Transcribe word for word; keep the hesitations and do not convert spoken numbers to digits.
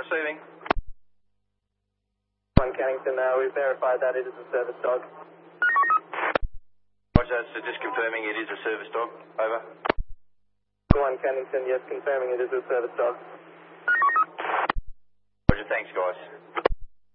receiving. One Cannington, uh, we've verified that it is a service dog. Roger, so just confirming it is a service dog. Over. One Cannington, yes, confirming it is a service dog. Roger, thanks guys.